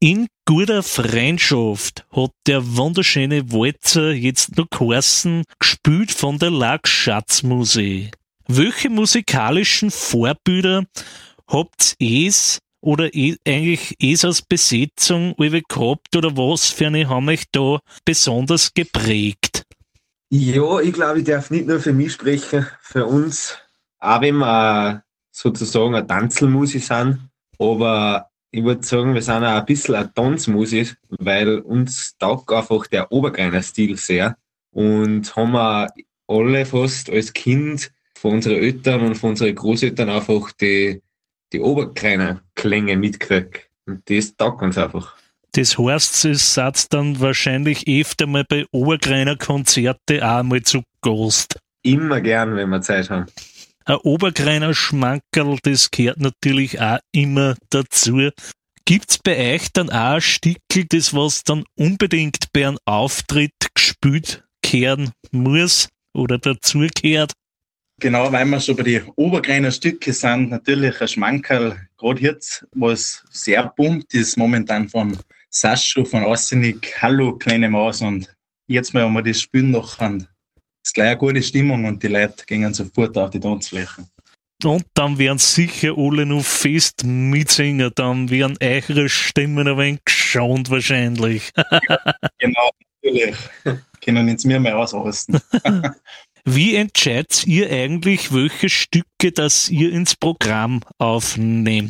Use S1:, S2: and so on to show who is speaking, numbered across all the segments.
S1: In guter Freundschaft hat der wunderschöne Walzer jetzt noch geheißen, gespielt von der Lachs Schatzmusik. Welche musikalischen Vorbilder habt ihr's oder eigentlich als Besetzung alle gehabt oder was für eine haben euch da besonders geprägt?
S2: Ja, ich glaube, ich darf nicht nur für mich sprechen, für uns, auch wenn wir sozusagen eine Tanzelmusik sind, aber ich würde sagen, wir sind auch ein bisschen eine Tanzmusik, weil uns taugt einfach der Obergreiner Stil sehr und haben wir alle fast als Kind von unseren Eltern und von unseren Großeltern einfach die Obergreiner Klänge mitgekriegt und das taugt uns einfach.
S1: Das heißt, es seid dann wahrscheinlich öfter mal bei Obergreiner Konzerte auch mal zu Gast.
S2: Immer gern, wenn wir Zeit haben.
S1: Ein Obergreiner Schmankerl, das gehört natürlich auch immer dazu. Gibt's bei euch dann auch ein Stickel, das was dann unbedingt bei einem Auftritt gespielt kehren muss oder dazugehört?
S3: Genau, weil wir schon bei den Obergreiner Stücke sind, natürlich ein Schmankerl, gerade jetzt, was sehr pumpt, ist momentan von Sascho, von Aussenig, Hallo, kleine Maus, und jetzt mal, wenn wir das spielen noch, ist gleich eine gute Stimmung und die Leute gehen sofort auf die Tanzflächen.
S1: Und dann werden sicher alle noch fest mitsingen, dann werden eure Stimmen ein wenig geschont wahrscheinlich.
S3: Genau, natürlich. Können uns mir mal ausrasten.
S1: Wie entscheidet ihr eigentlich, welche Stücke, das ihr ins Programm aufnehmt?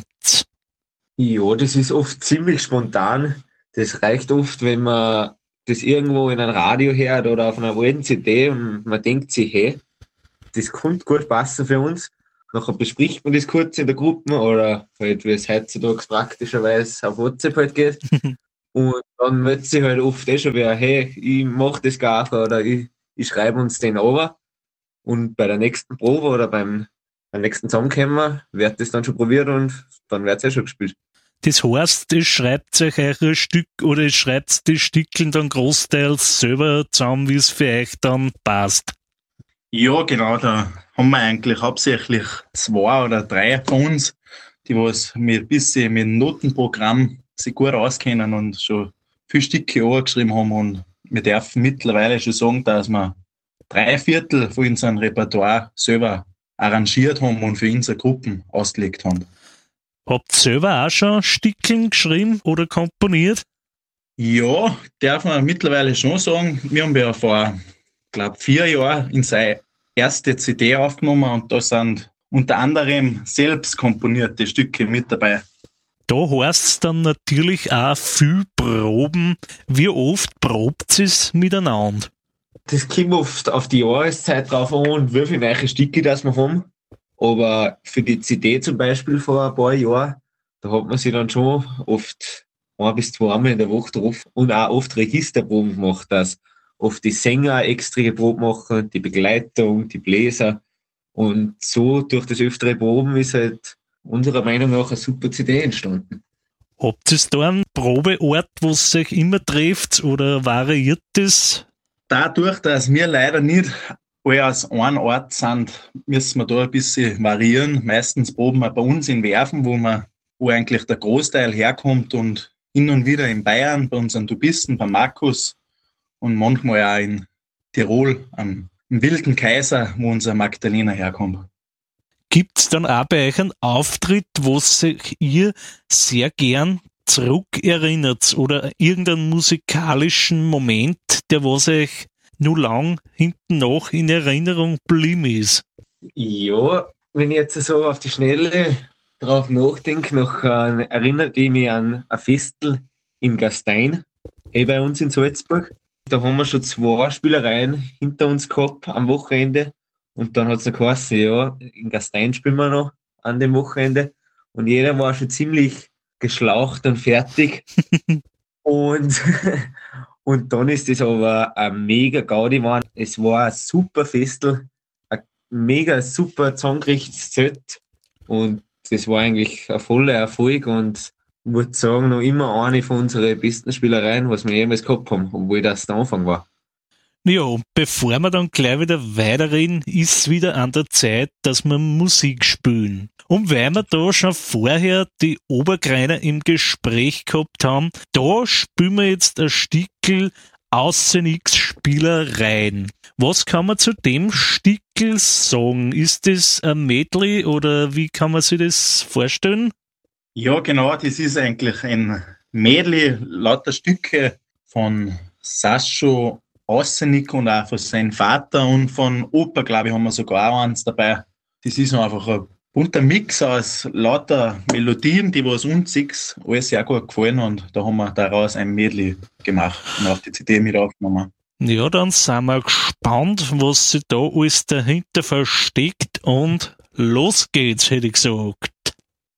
S2: Ja, das ist oft ziemlich spontan. Das reicht oft, wenn man das irgendwo in einem Radio hört oder auf einer alten CD und man denkt sich, hey, das könnte gut passen für uns. Nachher bespricht man das kurz in der Gruppe oder halt, wie es heutzutage praktischerweise auf WhatsApp halt geht. Und dann wird sich halt oft schon wer, hey, ich mach das gar oder ich schreibe uns den over. Und bei der nächsten Probe oder beim nächsten Zusammenkommen wird das dann schon probiert und dann wird es schon gespielt.
S1: Das heißt, ihr schreibt euch eure Stück oder ihr schreibt die Stückchen dann großteils selber zusammen, wie es für euch dann passt.
S3: Ja, genau, da haben wir eigentlich hauptsächlich 2 oder 3 von uns, die was mit bisschen mit dem Notenprogramm sich gut auskennen und schon viele Stücke angeschrieben haben, und wir dürfen mittlerweile schon sagen, dass wir 3/4 von unserem Repertoire selber arrangiert haben und für unsere Gruppen ausgelegt haben.
S1: Habt ihr selber auch schon Stückchen geschrieben oder komponiert?
S3: Ja, darf man mittlerweile schon sagen. Wir haben ja vor, glaube 4 Jahren in seine erste CD aufgenommen und da sind unter anderem selbst komponierte Stücke mit dabei.
S1: Da heißt es dann natürlich auch viel Proben. Wie oft probt es miteinander?
S2: Das kommt oft auf die Jahreszeit drauf an und wie viele neue Stücke das wir haben. Aber für die CD zum Beispiel vor ein paar Jahren, da hat man sich dann schon oft 1 bis 2 Mal in der Woche drauf und auch oft Registerproben gemacht, dass oft die Sänger extra Proben machen, die Begleitung, die Bläser. Und so durch das öftere Proben ist halt unserer Meinung nach eine super CD entstanden.
S1: Habt ihr da einen Probeort, wo es sich immer trifft oder variiert das?
S3: Dadurch, dass wir leider nicht alle aus einem Ort sind, müssen wir da ein bisschen variieren. Meistens proben wir bei uns in Werfen, wo eigentlich der Großteil herkommt, und hin und wieder in Bayern, bei unseren Tubisten, bei Markus, und manchmal auch in Tirol, im Wilden Kaiser, wo unser Magdalena herkommt.
S1: Gibt es dann auch bei euch einen Auftritt, wo sich ihr sehr gern zurückerinnert oder irgendeinen musikalischen Moment, der was euch nur lang hinten nach in Erinnerung geblieben ist?
S2: Ja, wenn ich jetzt so auf die Schnelle drauf nachdenke, erinnert ich mich an ein Festel in Gastein, bei uns in Salzburg. Da haben wir schon 2 Spielereien hinter uns gehabt am Wochenende. Und dann hat es noch geheißen, ja, in Gastein spielen wir noch an dem Wochenende. Und jeder war schon ziemlich geschlaucht und fertig. und dann ist das aber ein mega Gaudi geworden. Es war ein super Festel, ein mega super zusammengerichtetes Zelt. Und das war eigentlich ein voller Erfolg und ich würde sagen, noch immer eine von unseren besten Spielereien, was wir jemals gehabt haben, obwohl das der Anfang war.
S1: Ja, und bevor wir dann gleich wieder weiterreden, ist es wieder an der Zeit, dass wir Musik spielen. Und weil wir da schon vorher die Obergreiner im Gespräch gehabt haben, da spielen wir jetzt ein Stickel außer nix Spielereien. Was kann man zu dem Stickel sagen? Ist das ein Medley oder wie kann man sich das vorstellen?
S3: Ja, genau, das ist eigentlich ein Medley, lauter Stücke von Sascho Außenik und auch von seinem Vater und von Opa, glaube ich, haben wir sogar auch eins dabei. Das ist einfach ein bunter Mix aus lauter Melodien, die was uns sechs alles sehr gut gefallen, und da haben wir daraus ein Medley gemacht und auf die CD mit aufgenommen.
S1: Ja, dann sind wir gespannt, was sich da alles dahinter versteckt, und los geht's, hätte ich gesagt.